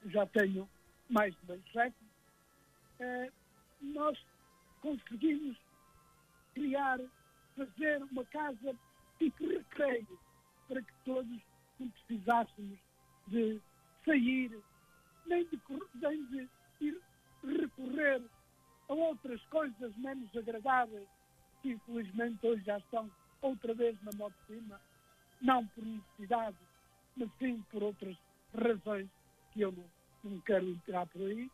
já tenho mais de meio século, nós conseguimos fazer uma casa tipo recreio, para que todos não precisássemos de sair, nem de ir recorrer a outras coisas menos agradáveis, que infelizmente hoje já estão outra vez na moda de cima, não por necessidade, mas sim por outras razões que eu não quero entrar por aí.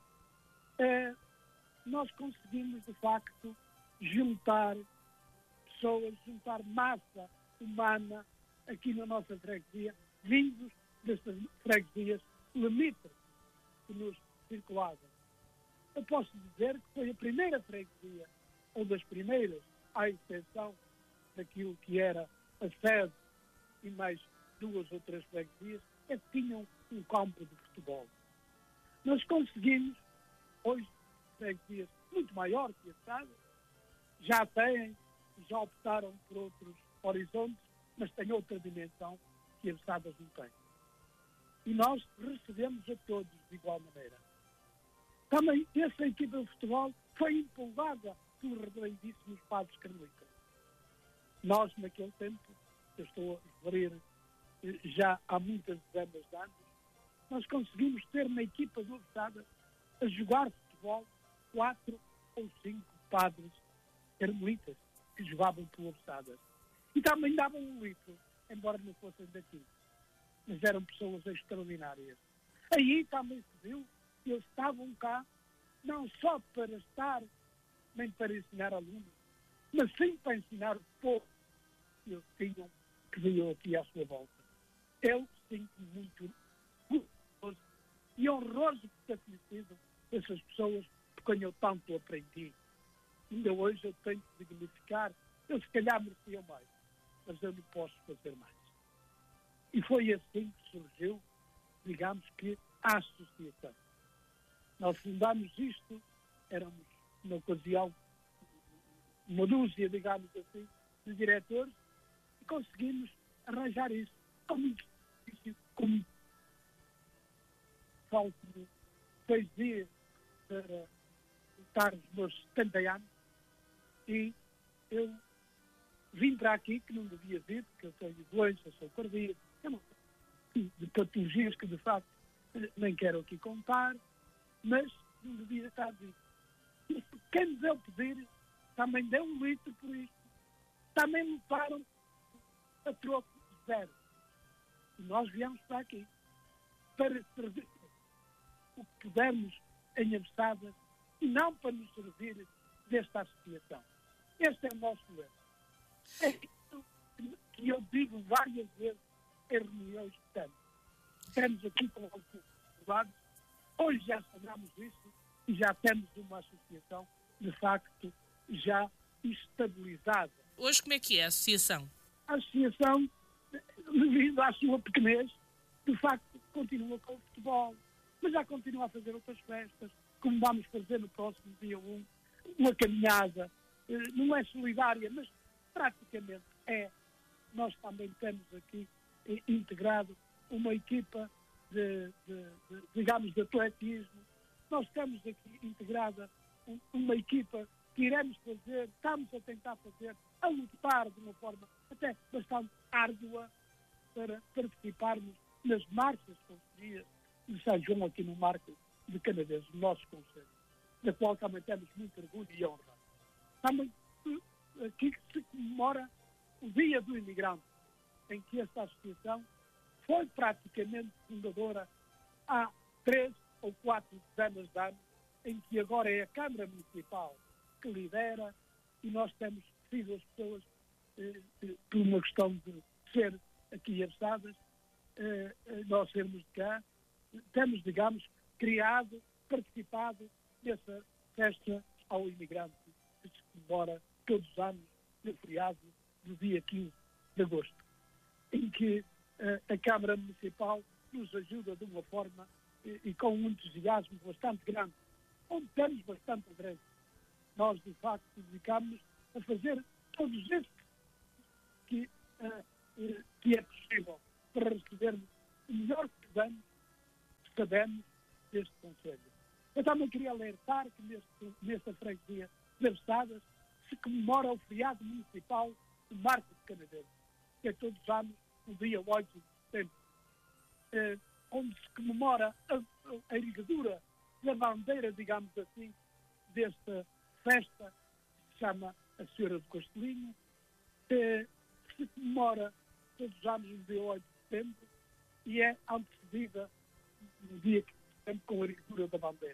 Nós conseguimos, de facto, juntar pessoas, juntar massa humana aqui na nossa freguesia, vindos destas freguesias limítrofes que nos circulavam. Eu posso dizer que foi a primeira freguesia, ou das primeiras, à exceção daquilo que era a sede e mais 2 ou 3 freguesias, é que tinham um campo de futebol. Nós conseguimos, hoje, freguesias muito maiores que a Sada, já optaram por outros horizontes, mas têm outra dimensão que as Sadas não têm. E nós recebemos a todos de igual maneira. Também essa equipa de futebol foi empolgada pelos reverendíssimos padres carmelitas. Nós, naquele tempo, eu estou a referir já há muitas dezenas de anos, nós conseguimos ter na equipa do Sada a jogar futebol 4 ou 5 padres carmelitas que jogavam pelo Sada. E também davam um litro, embora não fossem daqui. Mas eram pessoas extraordinárias. Aí também se viu que eles estavam cá, não só para estar, nem para ensinar alunos, mas sim para ensinar o povo que eles tinham, que veio aqui à sua volta. Eu sinto muito orgulhoso e honroso por ter conhecido essas pessoas por quem eu tanto aprendi. Ainda hoje eu tenho que dignificar. Eu se calhar merecia mais, mas eu não posso fazer mais. E foi assim que surgiu, digamos que, a associação. Nós fundámos isto, éramos, na ocasião, uma dúzia, digamos assim, de diretores, e conseguimos arranjar isso. Como faltam 6 dias para estar nos meus 70 anos, e eu vim para aqui, que não devia vir, porque eu tenho doenças, sou cardíaco, de patologias que, de facto, nem quero aqui contar, mas não devia estar a vir. Quem me deu pedir, também deu um litro por isto. Também me param a troco de 0. E nós viemos para aqui para servir o que pudermos em Abessadas e não para nos servir desta associação. Este é o nosso lema. É isso que eu digo várias vezes em reuniões que temos. Estamos aqui com alguns advogados, hoje já sabemos isso e já temos uma associação, de facto, já estabilizada. Hoje como é que é a associação? A associação, devido à sua pequenez, de facto, continua com o futebol, mas já continua a fazer outras festas, como vamos fazer no próximo dia 1, uma caminhada, não é solidária, mas praticamente é. Nós também temos aqui integrado uma equipa digamos, de atletismo. Nós temos aqui integrada uma equipa que iremos fazer, estamos a tentar fazer, a lutar de uma forma até bastante árdua para participarmos nas marchas concelhias de São João aqui no Marco de Canaveses, no nosso concelho, da qual também temos muito orgulho e honra. Também aqui que se comemora o Dia do Imigrante, em que esta associação foi praticamente fundadora há 3 ou 4 dezenas de anos, em que agora é a Câmara Municipal que lidera, e nós temos sido as pessoas, por uma questão de ser aqui Abessadas, nós sermos de cá, temos, digamos, criado, participado nessa festa ao imigrante que se comemora todos os anos no feriado do dia 15 de agosto, em que a Câmara Municipal nos ajuda de uma forma e com um entusiasmo bastante grande, onde temos bastante adereço. Nós, de facto, dedicamos a fazer todos estes que é possível para recebermos o melhor que podemos, sabemos deste Conselho. Eu também queria alertar que nesta freguesia de Avesadas se comemora o feriado municipal do Marco de Canadense, que é todos os anos, no dia 8 de setembro, onde se comemora a erguedura da bandeira, digamos assim, desta festa que se chama a Senhora do Castelinho, que se comemora todos os anos no dia 8 de setembro e é antecedida no dia que setembro com a erguedura da bandeira.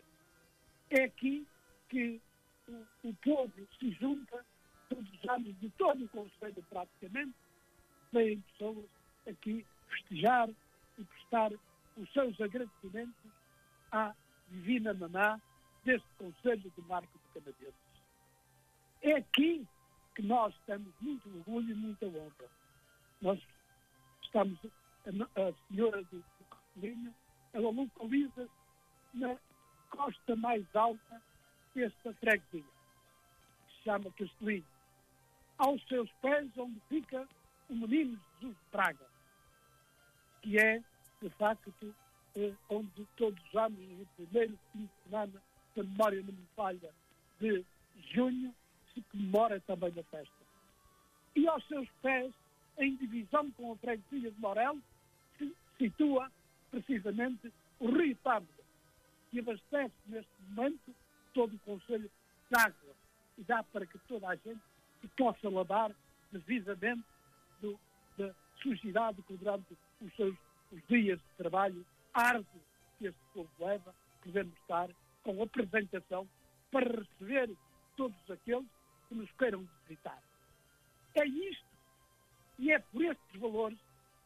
É aqui que o povo se junta todos os anos, de todo o Conselho praticamente, vêm pessoas aqui festejar e prestar os seus agradecimentos à Divina Maná deste Conselho de Marco de Canadenses. É aqui que nós temos muito orgulho e muita honra. Nós estamos, a Senhora do Castelinho, ela localiza-se na costa mais alta desta freguesia, que se chama Castelinho. Aos seus pés, onde fica o menino Jesus de Praga, que é, de facto, onde todos os anos, no primeiro fim de semana, se a memória não me falha, de junho, se comemora também a festa. E aos seus pés, em divisão com a freguesia de Morel, se situa precisamente o Rio Tâmega, que abastece neste momento todo o Conselho de água e dá para que toda a gente se possa lavar devidamente da sujidade que durante os dias de trabalho árduo que este povo leva, podemos estar com apresentação para receber todos aqueles que nos queiram visitar. É isto, e é por estes valores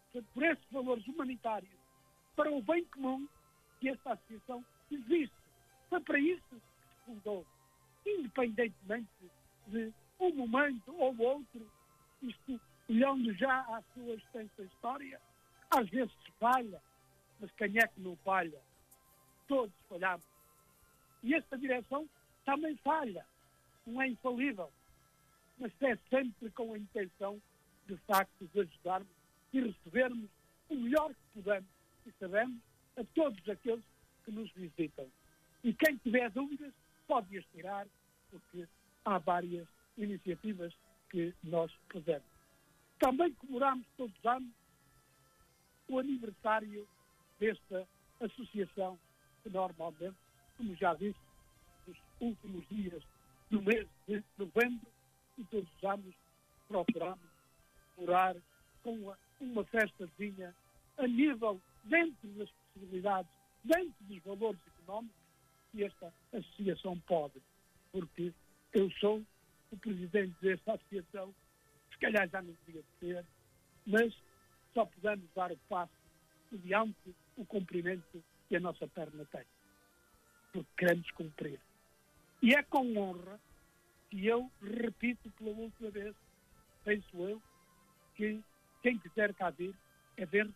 humanitários, para o bem comum, que esta associação existe. Foi para isso que se fundou, independentemente de um momento ou outro, isto, olhando já à sua extensa história, às vezes se falha, mas quem é que não falha? Todos falhamos. E esta direção também falha, não é infalível, mas é sempre com a intenção, de facto, de ajudarmos e recebermos o melhor que podemos e sabemos a todos aqueles que nos visitam. E quem tiver dúvidas pode as tirar, porque há várias iniciativas que nós fazemos. Também comemoramos todos os anos o aniversário desta associação, que normalmente, como já disse, nos últimos dias do mês de novembro, e todos os anos procuramos comemorar com uma festazinha a nível, dentro das possibilidades, dentro dos valores económicos que esta associação pode. Porque eu sou o presidente desta associação, se calhar já não devia ser, mas só podemos dar o passo mediante o cumprimento que a nossa perna tem. Porque queremos cumprir. E é com honra que eu repito pela última vez, penso eu, que quem quiser cá vir é ver.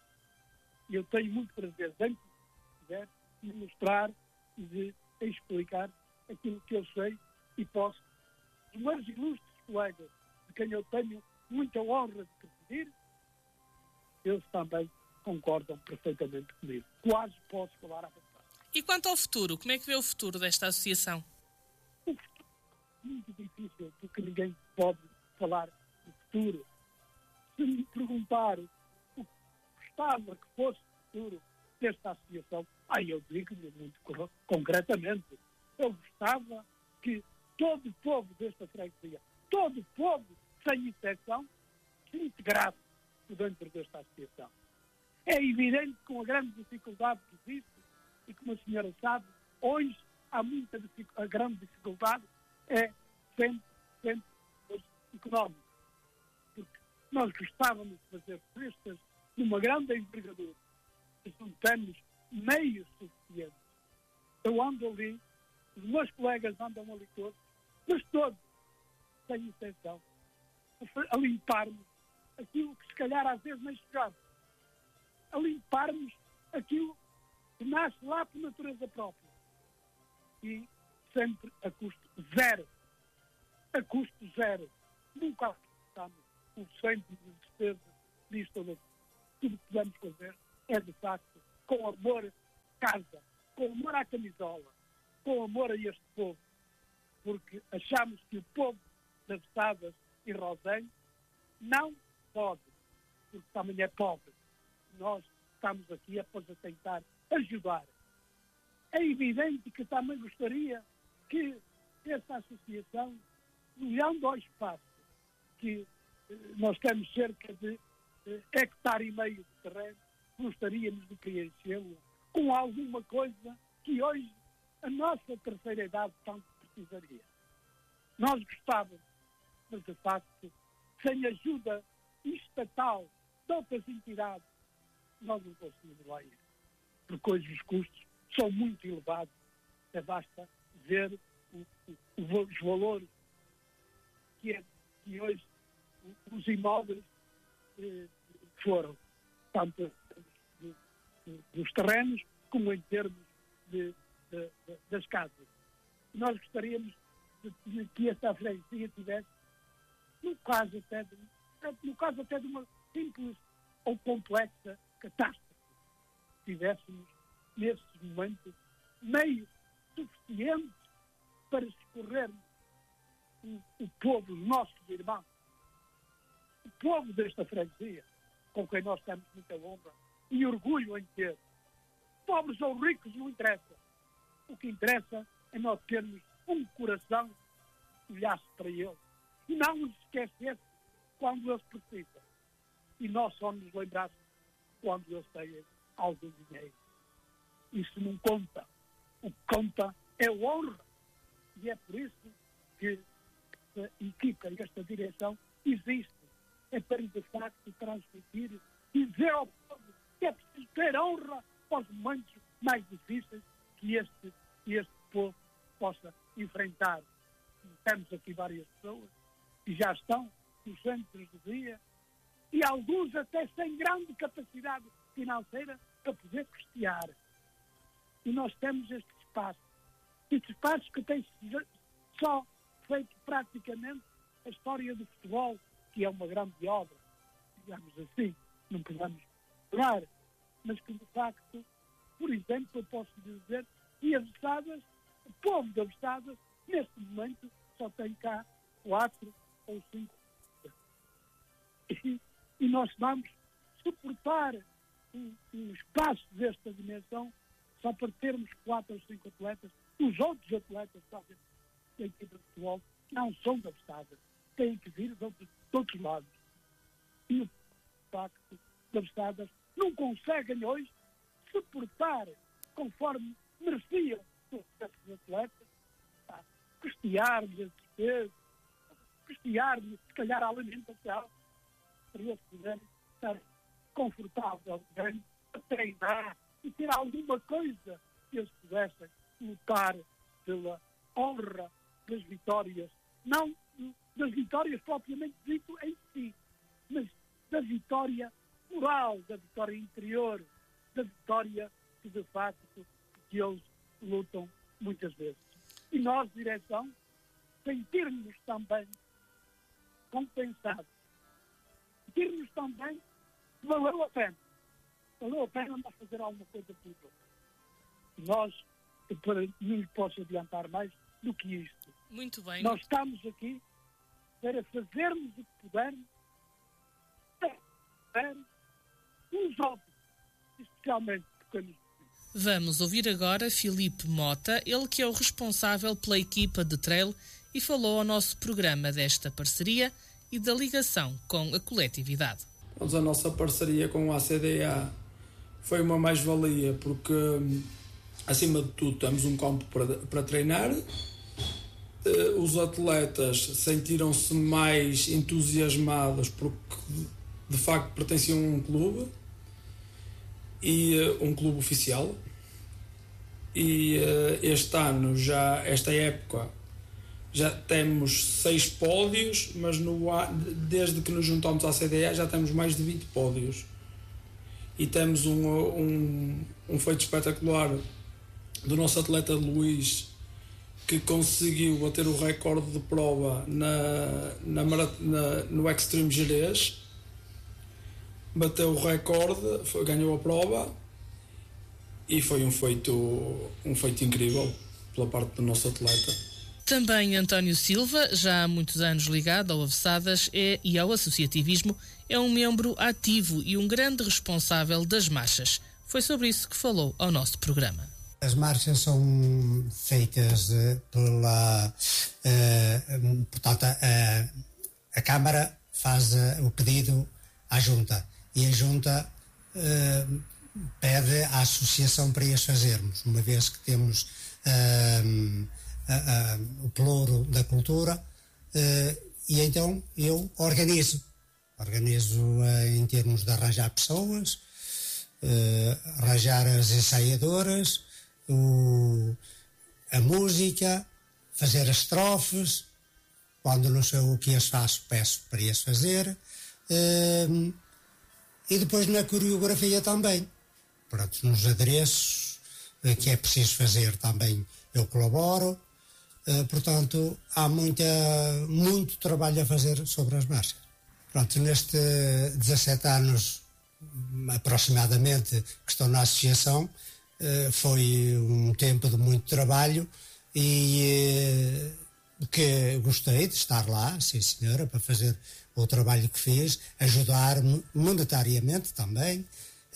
E eu tenho muito prazer, antes de quiser, de mostrar e de explicar aquilo que eu sei e posso. Os meus ilustres colegas, de quem eu tenho muita honra de presidir, eles também concordam perfeitamente comigo. Quase posso falar à vontade. E quanto ao futuro, como é que vê o futuro desta associação? O futuro é muito difícil, porque ninguém pode falar do futuro. Se me perguntar o que gostava que fosse o futuro desta associação, eu digo-lhe muito concretamente, eu gostava que todo o povo desta freguesia, todo o povo, sem exceção, se integrasse dentro desta associação. É evidente que com a grande dificuldade que existe, e como a senhora sabe, hoje há a grande dificuldade é sempre económica. Porque nós gostávamos de fazer festas numa grande envergadura, mas não temos meios suficientes. Eu ando ali, os meus colegas andam ali todos, mas todos, sem exceção, a limparmos aquilo que se calhar às vezes nem chegamos, a limparmos aquilo que nasce lá por natureza própria. E sempre a custo zero. A custo zero. Nunca acrescentamos um cêntimo de despesa disto ou daquilo. Tudo que podemos fazer é, de facto, com amor casa, com com amor à camisola, com amor a este povo, porque achamos que o povo das Estadas e Rosém não pode, porque também é pobre. Nós estamos aqui após a tentar ajudar. É evidente que também gostaria que esta associação, olhando ao espaço, que nós temos cerca de hectare e meio de terreno, gostaríamos de preenchê-lo com alguma coisa que hoje a nossa terceira idade tanto precisaria. Nós gostávamos, mas de facto, sem ajuda estatal de outras entidades, nós não conseguimos lá ir. Porque hoje os custos são muito elevados. Basta ver os valores que hoje os imóveis foram, tanto dos terrenos como em termos das casas. Nós gostaríamos de que esta freguesia tivesse, no caso até de uma simples ou complexa catástrofe, tivéssemos, nesses momentos, meios suficientes para socorrermos o povo, os nossos irmãos, o povo desta freguesia, com quem nós temos muita honra e orgulho em ter. Pobres ou ricos não interessa. O que interessa é nós termos um coração que olhasse para eles e não nos esquecesse quando eles precisam. E nós só nos lembrarmos quando eles têm algum dinheiro. Isso não conta. O que conta é a honra. E é por isso que esta equipa e esta direção existe. É para, de facto, transmitir e dizer ao povo que é preciso ter honra para os momentos mais difíceis que este povo possa enfrentar. Temos aqui várias pessoas que já estão nos centros de dia e alguns até sem grande capacidade financeira para poder custear. E nós temos este espaço que tem só feito praticamente a história do futebol, que é uma grande obra, digamos assim, não podemos falar, mas que de facto, por exemplo, eu posso dizer que as Estadas, o povo das Estadas, neste momento, só tem cá 4 ou 5. E nós vamos suportar um espaço desta dimensão só para termos 4 ou 5 atletas. Os outros atletas da equipa de futebol não são das Estadas, têm que vir de outros lados. E o facto das Estadas não conseguem hoje suportar conforme mereciam os atletas, custear-lhes as despesas, custear-lhes, se calhar, a alimentação, para eles poderem estar confortáveis, a treinar e ter alguma coisa que eles pudessem lutar pela honra das vitórias, não das vitórias propriamente dito em si, mas da vitória moral, da vitória interior, da vitória que de facto que eles lutam muitas vezes. E nós, direção, sentirmos também compensados, sentirmos também que valeu a pena nós fazer alguma coisa por outro. Nós, para não lhe posso adiantar mais do que isto. Muito bem. Nós estamos aqui para fazermos o que pudermos para os outros, especialmente pequenos. Vamos ouvir agora Filipe Mota, ele que é o responsável pela equipa de trail e falou ao nosso programa desta parceria e da ligação com a coletividade. A nossa parceria com a ACDA foi uma mais-valia porque, acima de tudo, temos um campo para treinar. Os atletas sentiram-se mais entusiasmados porque, de facto, pertenciam a um clube e um clube oficial. E este ano, esta época, já temos 6 pódios, mas desde que nos juntamos à CDA já temos mais de 20 pódios. E temos um feito espetacular do nosso atleta Luís, que conseguiu bater o recorde de prova no Extreme Jerez. Bateu o recorde, ganhou a prova e foi um feito incrível pela parte do nosso atleta. Também António Silva, já há muitos anos ligado ao Avessadas e ao associativismo, é um membro ativo e um grande responsável das marchas. Foi sobre isso que falou ao nosso programa. As marchas são feitas portanto, a Câmara faz o pedido à Junta e a Junta pede à Associação para as fazermos, uma vez que temos o pelouro da cultura, e então eu organizo em termos de arranjar pessoas, arranjar as ensaiadoras, a música, fazer as estrofes, quando não sei o que as faço, peço para as fazer, e depois na coreografia também. Pronto, nos adereços que é preciso fazer também eu colaboro. Portanto, há muito trabalho a fazer sobre as marchas. Pronto, nestes 17 anos aproximadamente que estou na associação, foi um tempo de muito trabalho e que gostei de estar lá, sim senhora, para fazer o trabalho que fiz, ajudar monetariamente também,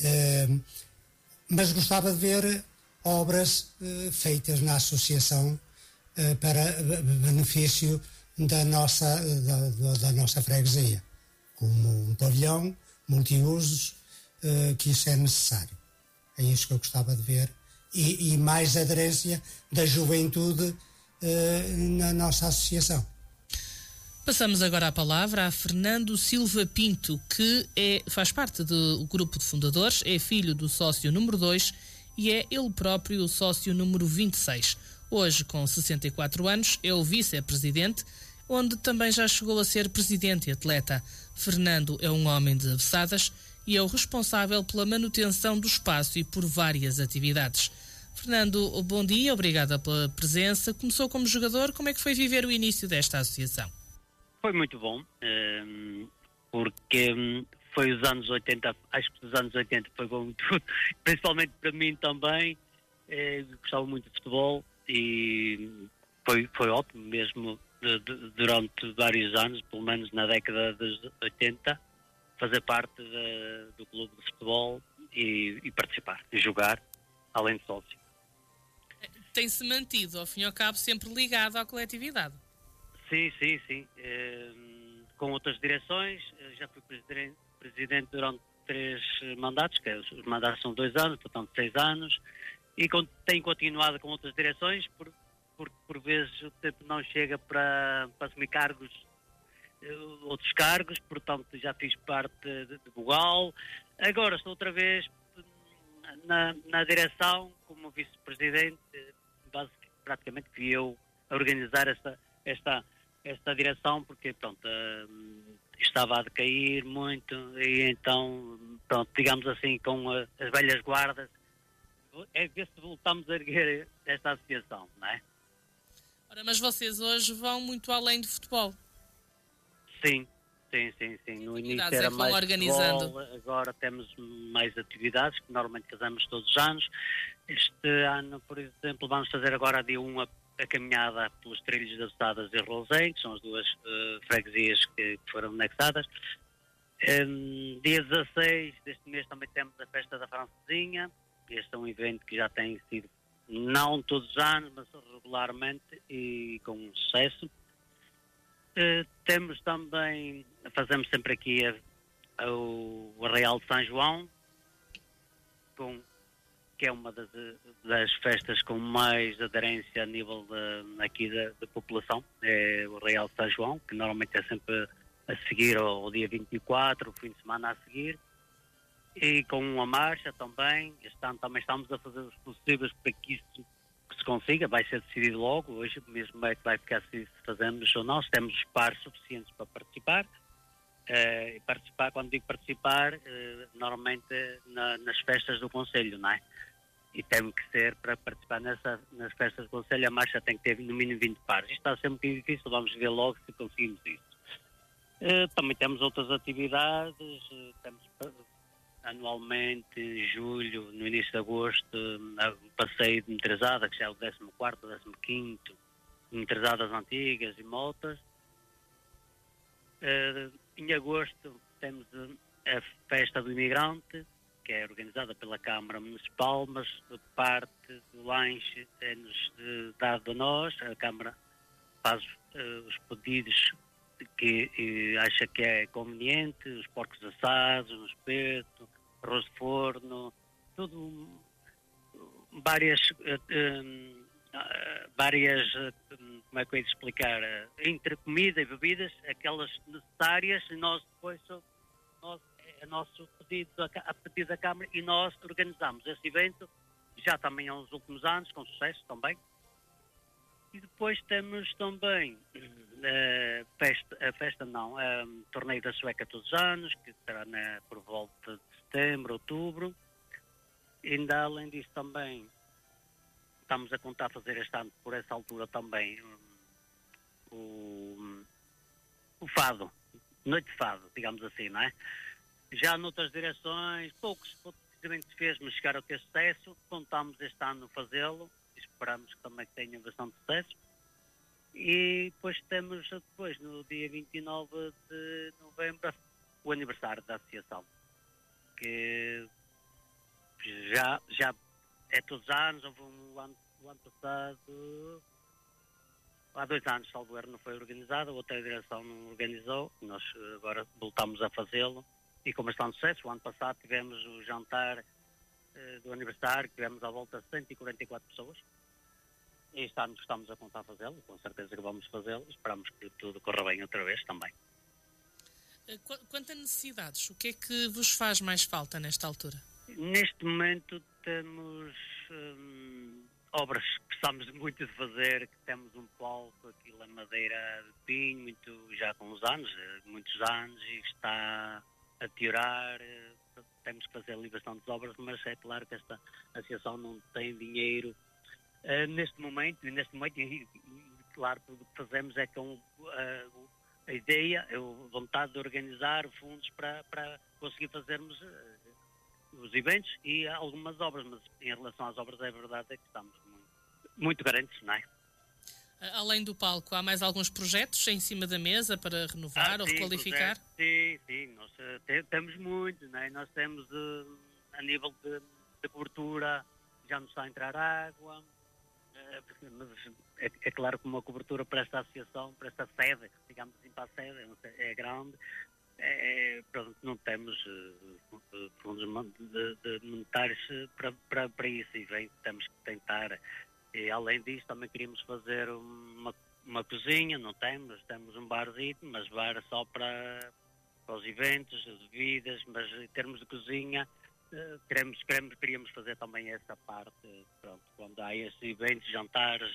mas gostava de ver obras feitas na associação para benefício da nossa freguesia, como um pavilhão, multiusos, que isso é necessário. É isso que eu gostava de ver. E mais aderência da juventude na nossa associação. Passamos agora a palavra a Fernando Silva Pinto, que faz parte do grupo de fundadores, é filho do sócio número 2 e é ele próprio o sócio número 26. Hoje, com 64 anos, é o vice-presidente, onde também já chegou a ser presidente e atleta. Fernando é um homem de Avessadas e é o responsável pela manutenção do espaço e por várias atividades. Fernando, bom dia, obrigada pela presença. Começou como jogador, como é que foi viver o início desta associação? Foi muito bom, porque foi os anos 80, acho que os anos 80 foi bom tudo, principalmente para mim também, gostava muito de futebol e foi ótimo mesmo durante vários anos, pelo menos na década dos 80, fazer parte do clube de futebol e participar, e jogar, além de sócio. Tem-se mantido, ao fim e ao cabo, sempre ligado à coletividade. Sim. Com outras direções, já fui presidente durante 3 mandatos, que os mandatos são 2 anos, portanto 6 anos, e tenho continuado com outras direções, porque por vezes o tempo não chega para assumir outros cargos, portanto já fiz parte de Bugal. Agora estou outra vez na direção, como vice-presidente, praticamente fui eu a organizar esta direção, porque pronto, estava a decair muito, e então, pronto, digamos assim, com as velhas guardas, é ver se voltamos a erguer esta associação, não é? Ora, mas vocês hoje vão muito além do futebol. Sim. No início era mais futebol, agora temos mais atividades que normalmente fazemos todos os anos. Este ano, por exemplo, vamos fazer agora dia 1 a caminhada pelos trilhos de Avessadas e Rousém, que são as 2 freguesias que foram anexadas. Dia 16 deste mês também temos a festa da Francesinha. Este é um evento que já tem sido, não todos os anos, mas regularmente e com um sucesso. Temos também, fazemos sempre aqui o Arraial de São João, que é uma das festas com mais aderência a nível aqui da população, é o Arraial de São João, que normalmente é sempre a seguir ao dia 24, o fim de semana a seguir, e com uma marcha também. Este ano também estamos a fazer os possíveis para que isso se consiga, vai ser decidido logo, hoje mesmo é que vai ficar se fazemos ou não, se temos os pares suficientes para participar. Quando digo participar, normalmente nas festas do Conselho, não é? E tem que ser, para participar nas festas do Conselho, a marcha tem que ter no mínimo 20 pares. Isto está a ser muito difícil, vamos ver logo se conseguimos isso. Também temos outras atividades, temos anualmente, em julho, no início de agosto, um passeio de metrasada, que já é o 14º, 15º, metrasadas antigas e motas. Em agosto temos a festa do imigrante, que é organizada pela Câmara Municipal, mas parte do lanche é-nos dado a nós. A Câmara faz os pedidos que acha que é conveniente, os porcos assados, no espeto, arroz de forno, tudo, várias, como é que eu ia explicar, entre comida e bebidas, aquelas necessárias, e nós depois, é nosso pedido, a pedido da Câmara, e nós organizamos esse evento, já também há uns últimos anos, com sucesso também. E depois temos também torneio da Sueca todos os anos, que será por volta de setembro, outubro. E ainda além disso também estamos a contar fazer este ano, por essa altura também, o fado, noite de fado, digamos assim, não é? Já noutras direções, poucos eventos fez, mas chegaram a ter sucesso. Contamos este ano fazê-lo, esperamos que também tenha bastante sucesso. E depois temos, no dia 29 de novembro, o aniversário da associação, que já é todos os anos. Houve o ano passado, há 2 anos, salvo erro, não foi organizado, a outra direção não organizou, nós agora voltamos a fazê-lo, e com bastante sucesso. O ano passado tivemos o jantar do aniversário, tivemos à volta de 144 pessoas. Este ano estamos a contar fazê-lo, com certeza que vamos fazê-lo, esperamos que tudo corra bem outra vez também. Quanto a necessidades, o que é que vos faz mais falta nesta altura? Neste momento temos obras que precisamos muito de fazer, que temos um palco, aquilo é madeira de pinho, já com muitos anos, e está a piorar. Temos que fazer ali bastantes obras, mas é claro que esta associação não tem dinheiro neste momento, e claro, tudo o que fazemos é com a ideia, a vontade de organizar fundos para conseguir fazermos os eventos e algumas obras, mas em relação às obras, é verdade é que estamos muito carentes, não é? Além do palco, há mais alguns projetos em cima da mesa para renovar ou requalificar? Sim, nós temos muitos, não é? Nós temos a nível de cobertura, já nos está a entrar água, mas é claro que uma cobertura para esta associação, para esta sede, digamos assim, para a sede, é grande. Pronto, não temos fundos monetários para isso, e temos que tentar. E além disso, também queríamos fazer uma cozinha, não temos um barzinho, mas bar só para os eventos, as bebidas, mas em termos de cozinha, queríamos fazer também essa parte. Pronto, quando há esses eventos, jantares,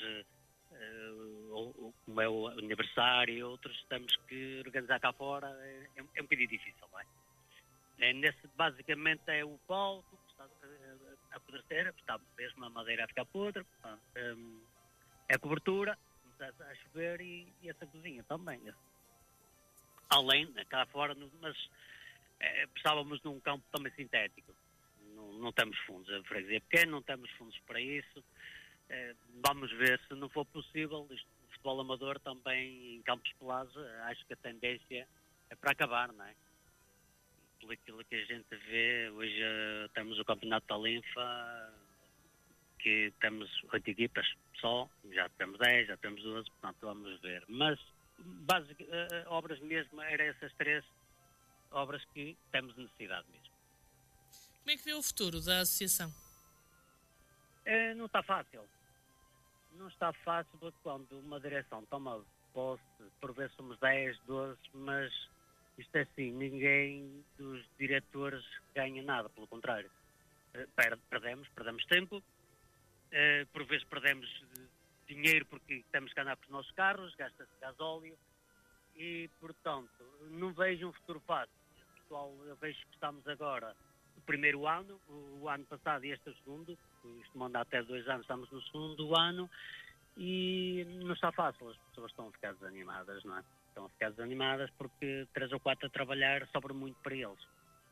como é o aniversário e outros, temos que organizar cá fora, é um bocadinho difícil, não é? Basicamente é o palco que está a apodrecer, está mesmo a madeira a ficar podre, é a cobertura, começa a chover, e essa cozinha também. Além, cá fora, mas precisávamos de um campo também sintético. Não temos fundos, a freguesia é pequena, não temos fundos para isso. Vamos ver se não for possível. O futebol amador também em campos pelados, acho que a tendência é para acabar, não é? Por aquilo que a gente vê, hoje temos o Campeonato da Linfa, que temos 8 equipas só, já temos 10, já temos 12, portanto vamos ver. Mas, obras mesmo, eram essas 3 obras que temos necessidade mesmo. Como é que vê o futuro da associação? Não está fácil. Não está fácil, porque quando uma direção toma posse, por vezes somos 10, 12, mas isto é assim, ninguém dos diretores ganha nada, pelo contrário. Perdemos tempo, por vezes perdemos dinheiro porque temos que andar com os nossos carros, gasta-se gasóleo, e, portanto, não vejo um futuro fácil. Pessoal, eu vejo que estamos agora no primeiro ano, o ano passado e este é o segundo, isto manda até 2 anos, estamos no segundo ano, e não está fácil, as pessoas estão a ficar desanimadas, não é? Estão a ficar desanimadas porque 3 ou 4 a trabalhar sobra muito para eles.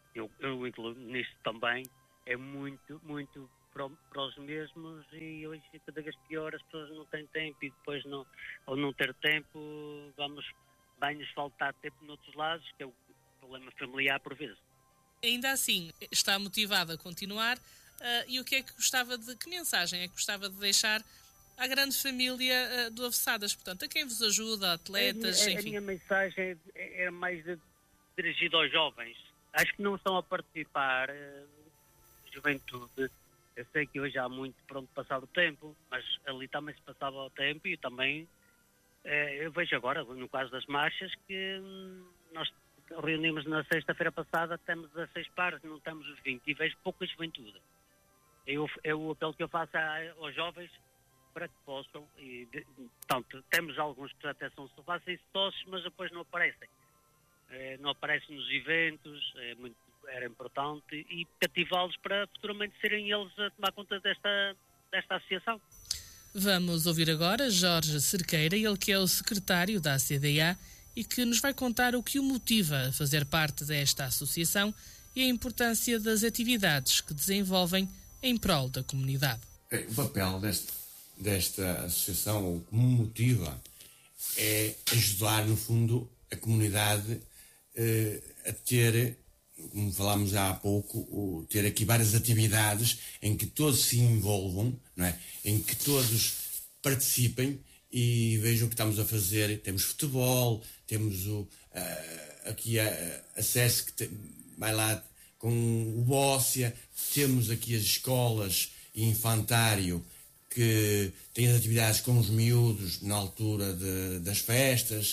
eu incluo nisto também, é muito, muito para os mesmos, e hoje cada vez pior, as pessoas não têm tempo, e depois ao não ter tempo vai-nos faltar tempo noutros lados, que é o problema familiar por vezes. Ainda assim, está motivado a continuar, e o que é que que mensagem é que gostava de deixar à grande família do Avessadas, portanto, a quem vos ajuda, atletas, enfim? A minha mensagem era mais dirigida aos jovens. Acho que não estão a participar, juventude. Eu sei que hoje há muito pronto passar o tempo, mas ali também se passava o tempo, e também eu vejo agora, no caso das marchas, que nós reunimos na sexta-feira passada, temos 16 pares, não temos os 20, e vejo pouca juventude. É o apelo que eu faço aos jovens para que possam, tanto temos alguns que até fazem sócios, mas depois não aparecem. Não aparecem nos eventos, era importante, e cativá-los para futuramente serem eles a tomar conta desta associação. Vamos ouvir agora Jorge Cerqueira, ele que é o secretário da ACDA e que nos vai contar o que o motiva a fazer parte desta associação e a importância das atividades que desenvolvem em prol da comunidade. O papel desta associação, o que me motiva, é ajudar, no fundo, a comunidade a ter, como falámos há pouco, ter aqui várias atividades em que todos se envolvam, não é? Em que todos participem e vejam o que estamos a fazer. Temos futebol, temos aqui a SESC, que vai lá com o Bóssia, temos aqui as escolas e infantário que têm as atividades com os miúdos na altura das festas.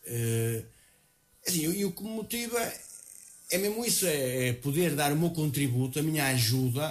Assim, e o que me motiva é mesmo isso, é poder dar o meu contributo, a minha ajuda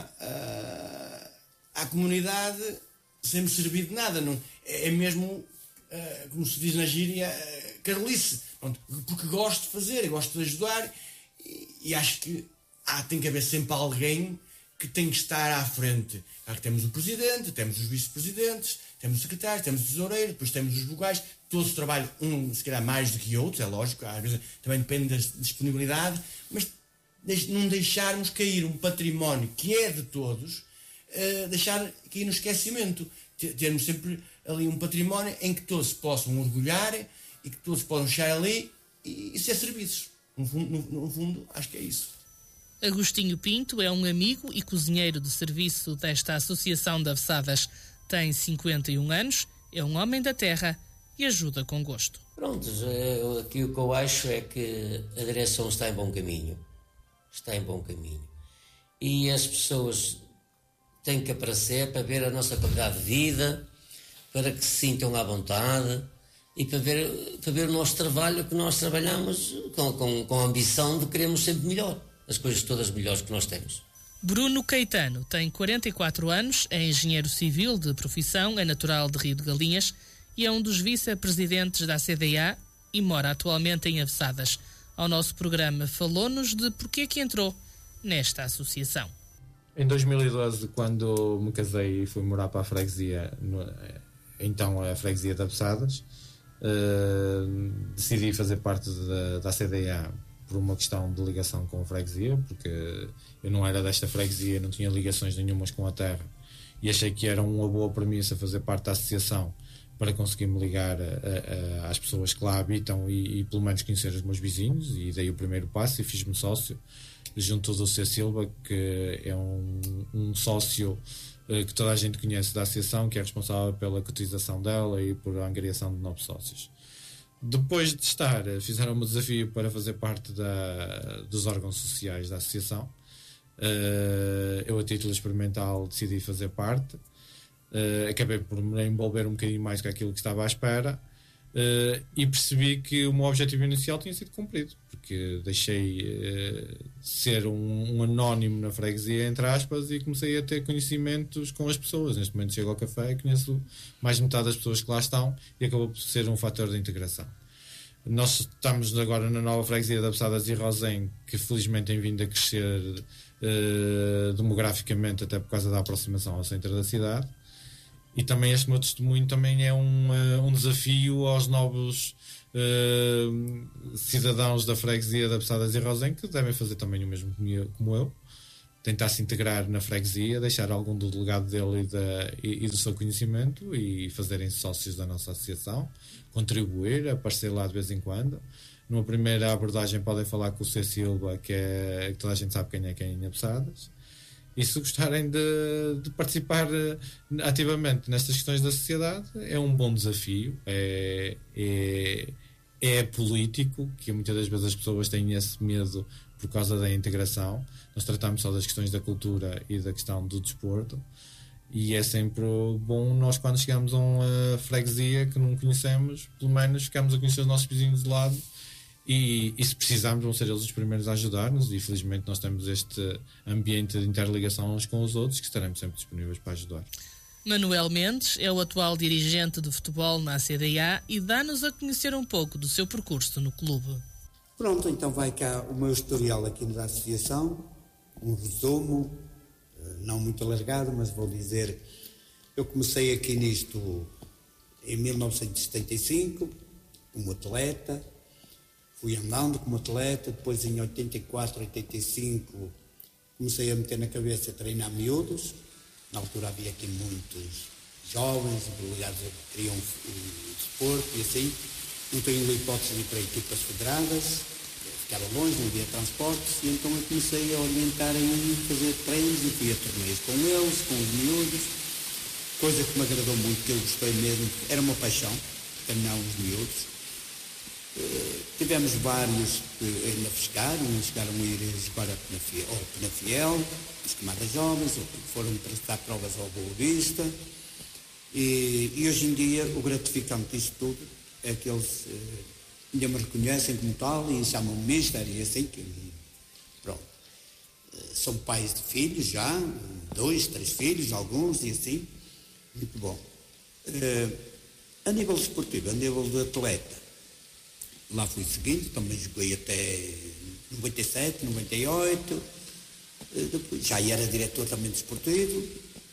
à comunidade sem me servir de nada. Não, é mesmo, como se diz na gíria, carolice. Pronto, porque gosto de fazer, gosto de ajudar, e acho que tem que haver sempre alguém que tem que estar à frente. Claro que temos o presidente, temos os vice-presidentes, temos o secretário, temos o tesoureiro, depois temos os vogais, todos trabalham, se calhar mais do que outros, é lógico, às vezes também depende da disponibilidade, mas não deixarmos cair um património que é de todos, deixar cair no esquecimento, termos sempre ali um património em que todos se possam orgulhar e que todos possam chegar ali e ser serviços. No fundo, acho que é isso. Agostinho Pinto é um amigo e cozinheiro de serviço desta Associação de Avessadas. Tem 51 anos, é um homem da terra e ajuda com gosto. Pronto, aqui o que eu acho é que a direção está em bom caminho. Está em bom caminho. E as pessoas têm que aparecer para ver a nossa qualidade de vida, para que se sintam à vontade e para ver o nosso trabalho, que nós trabalhamos com a ambição de queremos sempre melhor. As coisas todas melhores que nós temos. Bruno Caetano tem 44 anos, é engenheiro civil de profissão, é natural de Rio de Galinhas e é um dos vice-presidentes da CDA e mora atualmente em Avessadas. Ao nosso programa falou-nos de porque é que entrou nesta associação. Em 2012, quando me casei e fui morar para a freguesia, então a freguesia de Avessadas, decidi fazer parte da CDA por uma questão de ligação com a freguesia, porque eu não era desta freguesia, não tinha ligações nenhumas com a terra e achei que era uma boa premissa fazer parte da associação para conseguir me ligar às pessoas que lá habitam e pelo menos conhecer os meus vizinhos, e dei o primeiro passo e fiz-me sócio junto do C. Silva, que é um sócio que toda a gente conhece da associação, que é responsável pela cotização dela e por a angariação de novos sócios. Depois de fizeram-me o desafio para fazer parte dos órgãos sociais da associação. Eu, a título experimental, decidi fazer parte. Acabei por me envolver um bocadinho mais com aquilo que estava à espera, e percebi que o meu objetivo inicial tinha sido cumprido, porque deixei de ser um anónimo na freguesia, entre aspas, e comecei a ter conhecimentos com as pessoas. Neste momento chego ao café e conheço mais de metade das pessoas que lá estão e acabou por ser um fator de integração. Nós estamos agora na nova freguesia de Avessadas e Rosém, que felizmente tem vindo a crescer demograficamente, até por causa da aproximação ao centro da cidade. E também este meu testemunho também é um desafio aos novos cidadãos da freguesia da Pessadas e Rosém, que devem fazer também o mesmo como eu, tentar se integrar na freguesia, deixar algum do legado dele e do seu conhecimento e fazerem-se sócios da nossa associação, contribuir, aparecer lá de vez em quando. Numa primeira abordagem podem falar com o C. Silva, que toda a gente sabe quem é em Pessadas. E se gostarem de participar ativamente nestas questões da sociedade, é um bom desafio, é político, que muitas das vezes as pessoas têm esse medo por causa da integração. Nós tratamos só das questões da cultura e da questão do desporto, e é sempre bom nós, quando chegamos a uma freguesia que não conhecemos, pelo menos ficamos a conhecer os nossos vizinhos de lado, e se precisarmos vão ser eles os primeiros a ajudar-nos, e felizmente nós temos este ambiente de interligação uns com os outros, que estaremos sempre disponíveis para ajudar. Manuel Mendes é o atual dirigente de futebol na CDA e dá-nos a conhecer um pouco do seu percurso no clube. Pronto, então vai cá o meu historial aqui da associação, um resumo, não muito alargado, mas vou dizer, eu comecei aqui nisto em 1975, como atleta, fui andando como atleta, depois em 84, 85 comecei a meter na cabeça a treinar miúdos. Na altura havia aqui muitos jovens, ligados que queriam desporto e assim. Não tenho hipótese de ir para equipas federadas, ficava longe, não havia transportes, e então eu comecei a orientar em fazer treinos e fui a torneios com eles, com os miúdos, coisa que me agradou muito, que eu gostei mesmo, era uma paixão, treinar os miúdos. Tivemos vários que ainda chegaram a ir jogar ao Penafiel, as camadas jovens, ou foram prestar provas ao Boa Vista, e hoje em dia o gratificante disto tudo é que eles ainda me reconhecem como tal e chamam-me mister e assim, pronto. São pais de filhos já, 2, 3 filhos, alguns, e assim, muito bom. A nível desportivo, a nível de atleta, lá fui seguindo, também joguei até 97, 98, depois já era diretor também desportivo,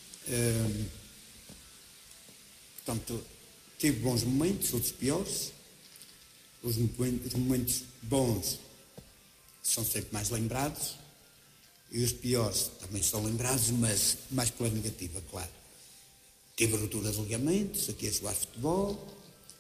portanto, tive bons momentos, outros piores. Os momentos bons são sempre mais lembrados e os piores também são lembrados, mas mais pela negativa, claro. Tive ruptura de ligamentos, aqui a jogar futebol,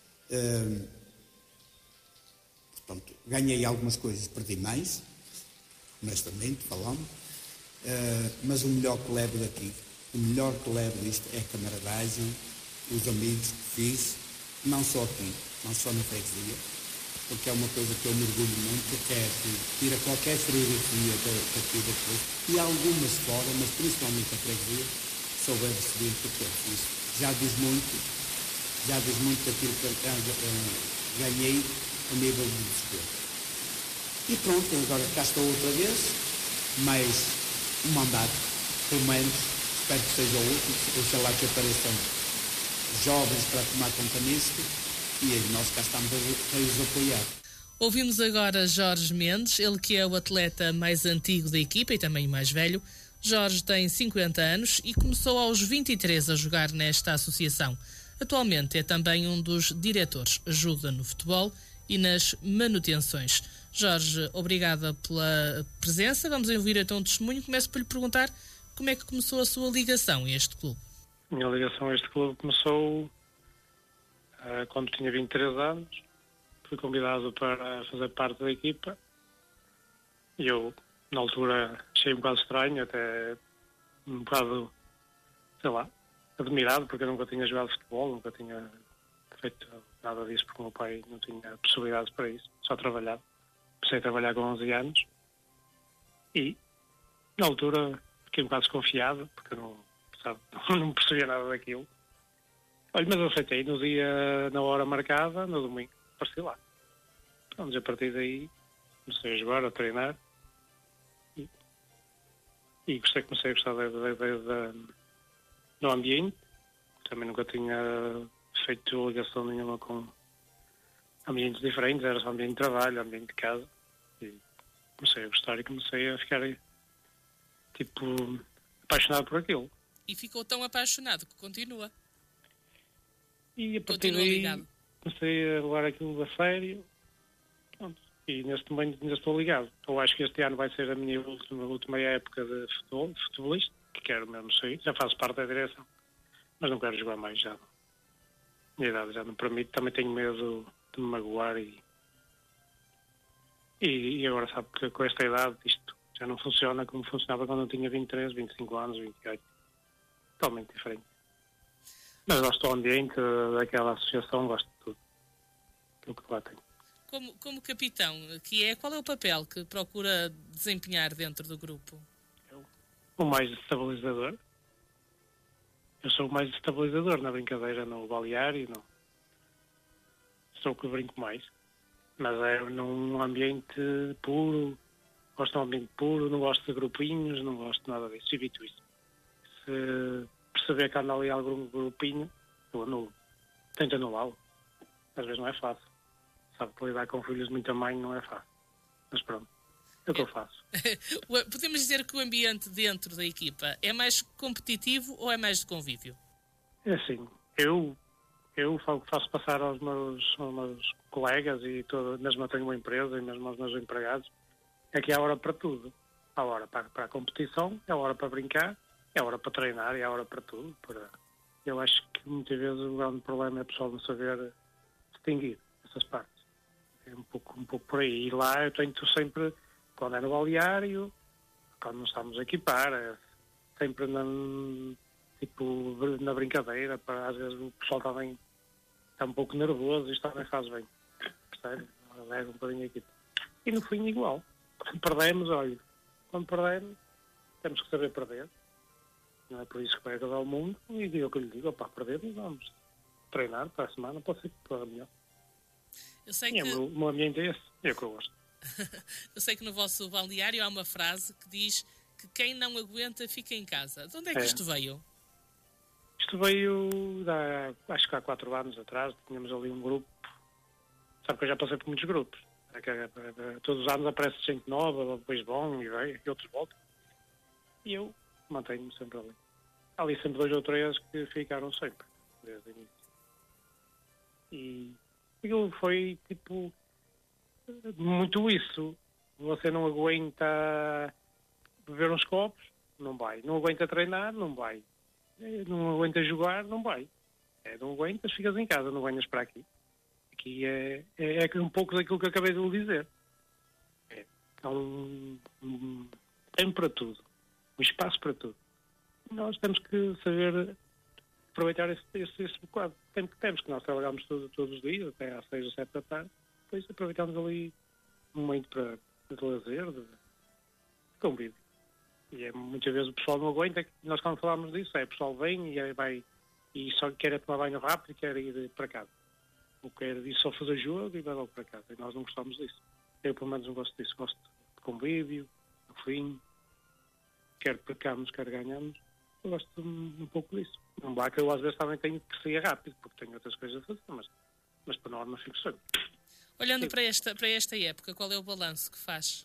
portanto, ganhei algumas coisas, perdi mais, honestamente falando, mas o melhor que levo daqui, o melhor que levo disto é a camaradagem, os amigos que fiz, não só aqui, não só na freguesia, porque é uma coisa que eu me orgulho muito, que é que ir a qualquer freguesia daqui depois, e algumas fora, mas principalmente a freguesia, souber receber importante. Isso já diz muito daquilo que eu ganhei a nível de desporto. E pronto, agora cá estou outra vez, mais um mandato, pelo menos, espero que seja o último, oxalá que apareçam jovens para tomar conta nisto, e nós cá estamos a os apoiar. Ouvimos agora Jorge Mendes, ele que é o atleta mais antigo da equipa e também o mais velho. Jorge tem 50 anos e começou aos 23 a jogar nesta associação. Atualmente é também um dos diretores, ajuda no futebol e nas manutenções. Jorge, obrigada pela presença. Vamos ouvir então um testemunho. Começo por lhe perguntar como é que começou a sua ligação a este clube. A minha ligação a este clube começou quando tinha 23 anos. Fui convidado para fazer parte da equipa e eu, na altura, achei um bocado estranho, até um bocado, sei lá, admirado, porque eu nunca tinha jogado futebol, nunca tinha feito nada disso, porque o meu pai não tinha possibilidades para isso, só trabalhava. Comecei a trabalhar com 11 anos e, na altura, fiquei um bocado desconfiado, porque eu não percebia nada daquilo. Olha, mas eu aceitei no dia, na hora marcada, no domingo, apareci lá. Então, a partir daí, comecei a jogar, a treinar e comecei a gostar do ambiente. Também nunca tinha feito ligação nenhuma com ambientes diferentes, era só ambiente de trabalho, ambiente de casa. E comecei a gostar e comecei a ficar, apaixonado por aquilo. E ficou tão apaixonado que continua. E a partir Continua daí ligado. comecei a levar aquilo a sério. Pronto. E neste momento ainda estou ligado. Eu acho que este ano vai ser a minha última época de futebolista, que quero mesmo sair. Já faço parte da direção, mas não quero jogar mais já. Minha idade já não permite. Também tenho medo de me magoar e agora sabe que com esta idade isto já não funciona como funcionava quando eu tinha 23, 25 anos, 28. Totalmente diferente. Mas gosto do ambiente, daquela associação, gosto de tudo. Aquilo que lá tenho. Como capitão, qual é o papel que procura desempenhar dentro do grupo? O mais estabilizador. Eu sou o mais estabilizador na brincadeira, no balneário, sou o que brinco mais. Mas é num ambiente puro, gosto de um ambiente puro, não gosto de grupinhos, não gosto de nada disso, evito isso. Se perceber que anda ali algum grupinho, eu anulo. Tento anulá-lo. Às vezes não é fácil. Sabe que lidar com filhos de muita mãe não é fácil. Mas pronto, é o que eu faço. Podemos dizer que o ambiente dentro da equipa é mais competitivo ou é mais de convívio? É assim, eu faço passar aos meus colegas e mesmo eu tenho uma empresa e mesmo aos meus empregados, é que há hora para tudo. Há hora para a competição, é hora para brincar, é hora para treinar e é hora para tudo. Eu acho que muitas vezes o grande problema é o pessoal não saber distinguir essas partes. É um pouco por aí. E lá eu tento sempre, quando é no balneário, quando não estamos a equipar, sempre na brincadeira, às vezes o pessoal também está um pouco nervoso e isto também faz bem. Percebe? Leva um bocadinho a equipa. E no fim igual. Quando perdemos, olha, temos que saber perder. Não é por isso que vai acabar o mundo. E eu que lhe digo, perdemos, vamos treinar para a semana, pode ser que for melhor. Eu sei que... O meu ambiente é esse, é o que eu gosto. Eu sei que no vosso balneário há uma frase que diz que quem não aguenta fica em casa. De onde é que isto veio? Isto veio, acho que há 4 anos atrás, tínhamos ali um grupo. Sabe que eu já passei por muitos grupos. Todos os anos aparece gente nova, depois bom, e outros voltam. E eu mantenho-me sempre ali. Há ali sempre 2 ou 3 que ficaram sempre, desde o início. E aquilo foi, muito isso. Você não aguenta beber uns copos, não vai. Não aguenta treinar, não vai. Não aguenta jogar, não vai. Não aguentas, ficas em casa, não venhas para aqui. Aqui é um pouco daquilo que eu acabei de lhe dizer. Há um tempo para tudo. Um espaço para tudo. Nós temos que saber aproveitar esse bocado de tempo que temos, que nós trabalhamos todos os dias, até às 6 ou 7 da tarde. Depois aproveitamos ali um momento de lazer, de convívio. E muitas vezes o pessoal não aguenta. Nós quando falamos disso, o pessoal vem e vai e só quer tomar banho rápido e quer ir para casa. Ou quer ir só fazer jogo e vai logo para casa. E nós não gostamos disso. Eu pelo menos não gosto disso. Gosto de convívio, no fim. Quer percamos, quer ganhamos. Eu gosto um pouco disso. Não vá que eu às vezes também tenho que sair rápido, porque tenho outras coisas a fazer, mas por norma fico sempre. Olhando para esta época, qual é o balanço que faz?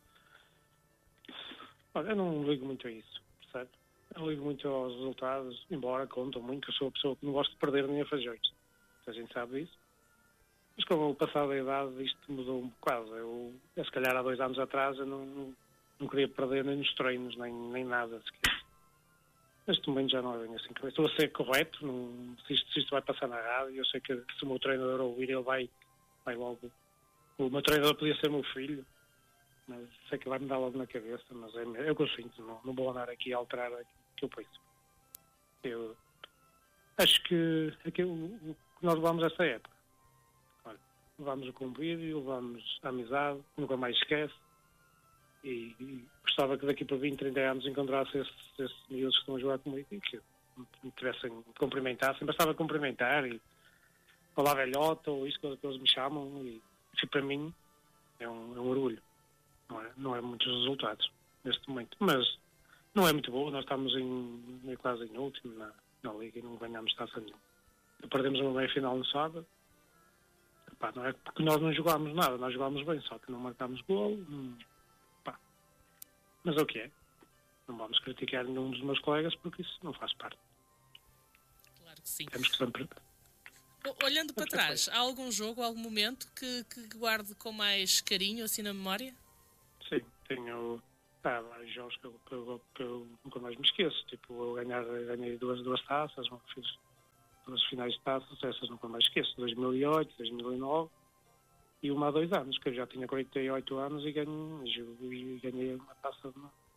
Olha, eu não ligo muito a isso, percebe? Eu ligo muito aos resultados, embora contam muito, eu sou a pessoa que não gosto de perder nem a fajões. A gente sabe disso. Mas com o passar da idade isto mudou um bocado. Eu se calhar há 2 anos atrás eu não queria perder nem nos treinos, nem nada sequer. Neste momento já não é bem assim. Estou a ser correto, se isto vai passar na rádio, eu sei que se o meu treinador ouvir, ele vai logo. O meu treinador podia ser meu filho, mas sei que vai me dar logo na cabeça, mas é o que eu sinto, não vou andar aqui a alterar aquilo que eu penso. Eu acho que o que nós levamos esta época, olha, levamos o convívio, levamos a amizade, nunca mais esquece. E gostava que daqui para 20, 30 anos encontrasse esses miúdos que estão a jogar comigo e que me tivessem, cumprimentassem. Bastava cumprimentar e falar velhota ou isso que eles me chamam. E isso para mim é um orgulho. Não é muitos resultados neste momento. Mas não é muito bom. Nós estamos quase em último na Liga e não ganhamos taça nenhuma. Perdemos uma meia-final no sábado. Não é porque nós não jogámos nada. Nós jogámos bem, só que não marcámos gol. Mas é o que é. Não vamos criticar nenhum dos meus colegas porque isso não faz parte. Claro que sim. Temos que sempre Olhando para trás, há algum jogo, algum momento que guarde com mais carinho, assim, na memória? Sim, tenho vários jogos que eu nunca mais me esqueço. Tipo, eu ganhei duas taças, fiz 2 finais de taças, essas nunca mais esqueço. 2008, 2009 e uma há 2 anos, que eu já tinha 48 anos e ganhei uma taça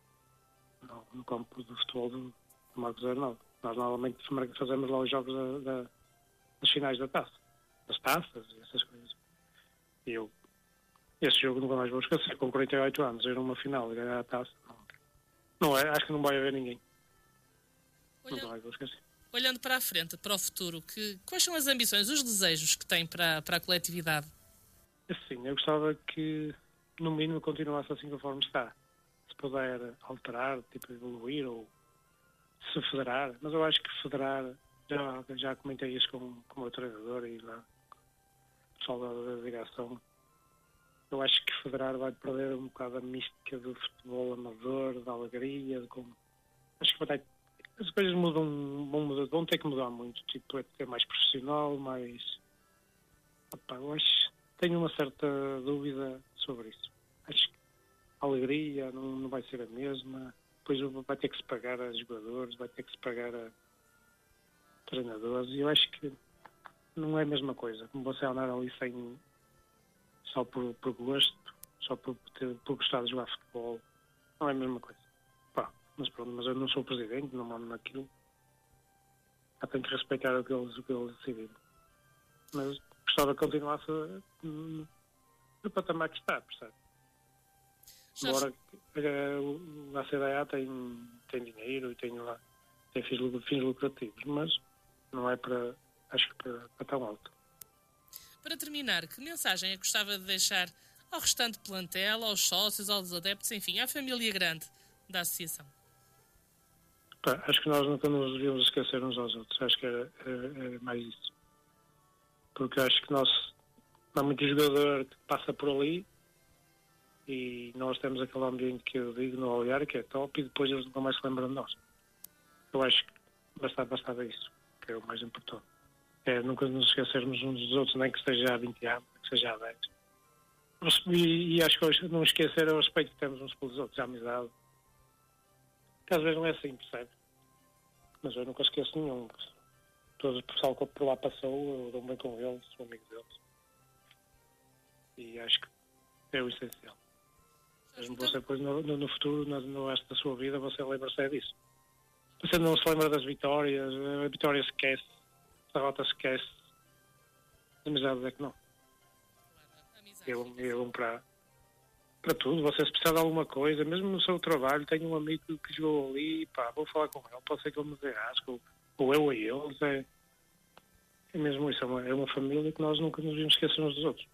no campo de futebol do Marcos 09. Nós normalmente fazemos lá os jogos das finais das taças e essas coisas. E esse jogo nunca mais vou esquecer. Com 48 anos, ir numa final e ganhar a taça, acho que não vai haver ninguém. Nunca mais vou esquecer. Olhando para a frente, para o futuro, quais são as ambições, os desejos que tem para a coletividade? Sim, eu gostava que, no mínimo, continuasse assim conforme está. Se puder alterar, tipo evoluir ou se federar, mas eu acho que federar, já comentei isso com o meu treinador e lá, o pessoal da direção, eu acho que federar vai perder um bocado a mística do futebol amador, da alegria, acho que as coisas vão ter que mudar muito, tipo, é ter mais profissional, mais... eu acho, tenho uma certa dúvida sobre isso. Acho que a alegria não vai ser a mesma, depois vai ter que se pagar a jogadores, vai ter que se pagar a treinadores, e eu acho que não é a mesma coisa, como você andar ali só por gosto, só por gostar de jogar futebol, não é a mesma coisa. Mas pronto, mas eu não sou o presidente, não mando naquilo. Tenho que respeitar o que eles decidiram. Mas gostava que continuasse no patamar que está, percebe? Agora a CDA tem dinheiro e tem fins lucrativos, mas não é acho que para tão alto. Para terminar, que mensagem é que gostava de deixar ao restante plantel, aos sócios, aos adeptos, enfim, à família grande da associação? Acho que nós nunca nos devíamos esquecer uns aos outros. Acho que era mais isso. Porque acho que há muito jogador que passa por ali e nós temos aquele ambiente que eu digo no olhar, que é top, e depois eles nunca mais se lembram de nós. Eu acho que bastava isso, que é o mais importante. Nunca nos esquecermos uns dos outros, nem que esteja há 20 anos, nem que seja há 10. E acho que não esquecer é o respeito que temos uns pelos outros, a amizade. Que às vezes não é assim, percebe? Mas eu nunca esqueço nenhum. Todo o pessoal que por lá passou, eu dou bem com eles, sou amigo deles. E acho que é o essencial. Mesmo você depois no futuro, no resto da sua vida, você lembra-se disso. Você não se lembra das vitórias, a vitória se esquece, a derrota se esquece. A amizade é que não. É bom para tudo. Você se precisar de alguma coisa, mesmo no seu trabalho, tenho um amigo que jogou ali, vou falar com ele, pode ser que ele me dê asco, ou eu a eles. É mesmo isso, é uma família que nós nunca nos devíamos esquecer uns dos outros.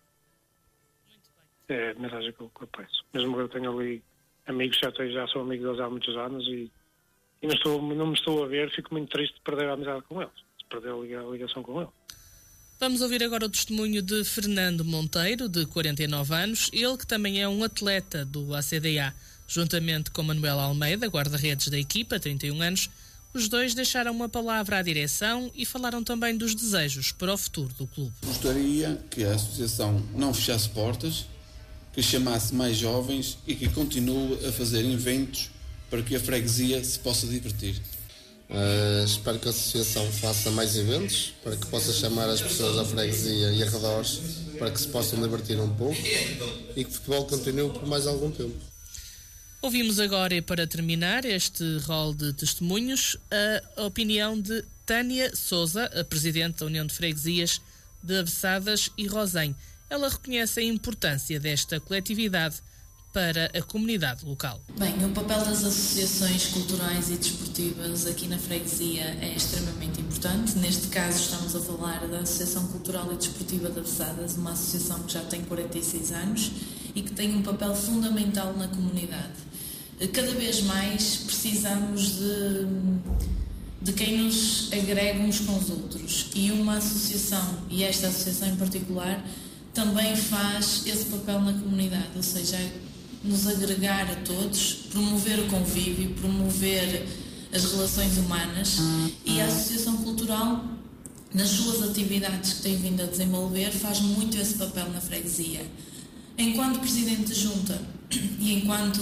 É a mensagem que eu penso. Mesmo que eu tenho ali amigos, já sou amigo deles há muitos anos e não me estou a ver, fico muito triste de perder a amizade com eles, de perder a ligação com eles. Vamos ouvir agora o testemunho de Fernando Monteiro, de 49 anos, ele que também é um atleta do ACDA, juntamente com Manuel Almeida, guarda-redes da equipa, 31 anos. Os dois deixaram uma palavra à direção e falaram também dos desejos para o futuro do clube. Gostaria que a associação não fechasse portas, que chamasse mais jovens e que continue a fazer eventos para que a freguesia se possa divertir. Espero que a associação faça mais eventos para que possa chamar as pessoas da freguesia e arredores para que se possam divertir um pouco e que o futebol continue por mais algum tempo. Ouvimos agora, e para terminar este rol de testemunhos, a opinião de Tânia Sousa, a presidente da União de Freguesias de Avessadas e Rosém. Ela reconhece a importância desta coletividade para a comunidade local. Bem, o papel das associações culturais e desportivas aqui na freguesia é extremamente importante. Neste caso estamos a falar da Associação Cultural e Desportiva de Avessadas, uma associação que já tem 46 anos e que tem um papel fundamental na comunidade. Cada vez mais precisamos de quem nos agrega uns com os outros, e uma associação, e esta associação em particular, também faz esse papel na comunidade, ou seja, nos agregar a todos, promover o convívio, promover as relações humanas, e a Associação Cultural nas suas atividades que tem vindo a desenvolver, faz muito esse papel na freguesia. Enquanto Presidente de Junta e enquanto,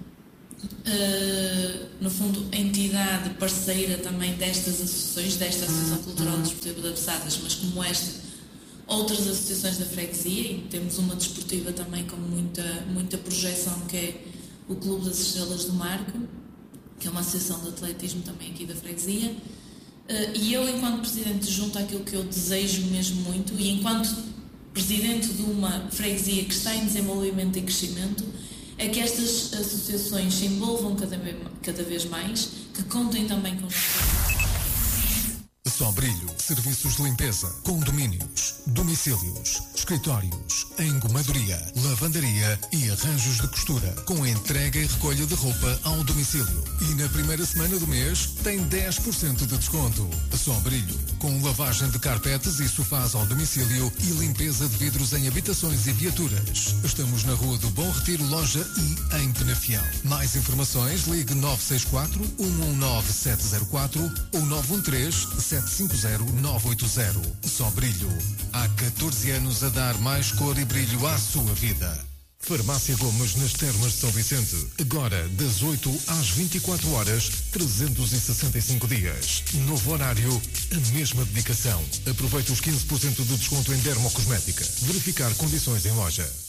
no fundo, entidade parceira também destas associações, desta Associação Cultural e Desportiva de Abessadas, mas como esta, outras associações da freguesia, e temos uma desportiva também com muita projeção, que é o Clube das Estrelas do Marco, que é uma associação de atletismo também aqui da freguesia. E eu, enquanto Presidente de Junta, aquilo que eu desejo mesmo muito, e enquanto Presidente de uma freguesia que está em desenvolvimento e crescimento, é que estas associações se envolvam cada vez mais, que contem também com Sobrilho, serviços de limpeza, condomínios, domicílios, escritórios, engomadoria, lavandaria e arranjos de costura, com entrega e recolha de roupa ao domicílio. E na primeira semana do mês tem 10% de desconto. Sobrilho, com lavagem de carpetes e sofás ao domicílio e limpeza de vidros em habitações e viaturas. Estamos na Rua do Bom Retiro, loja I, em Penafiel. Mais informações, ligue 964 119 704 ou 913 750-980. Sobrilho. Há 14 anos a dar mais cor e brilho à sua vida. Farmácia Gomes nas Termas de São Vicente. Agora, das 8 às 24 horas, 365 dias. Novo horário, a mesma dedicação. Aproveite os 15% de desconto em dermocosmética. Verificar condições em loja.